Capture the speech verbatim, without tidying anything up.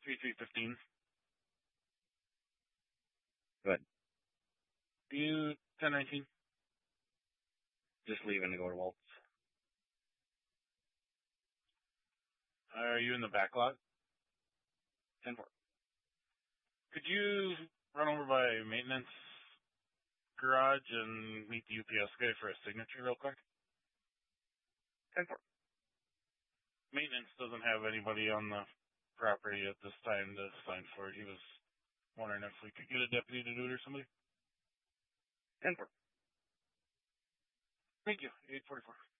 three three fifteen. Good. Do you ten nineteen? Just leaving to go to Waltz. Are you in the back lot? ten four. Could you run over by maintenance garage and meet the U P S guy for a signature real quick? ten four. Maintenance doesn't have anybody on the property at this time to sign for it. He was wondering if we could get a deputy to do it or somebody. ten four. Thank you. eight forty-four.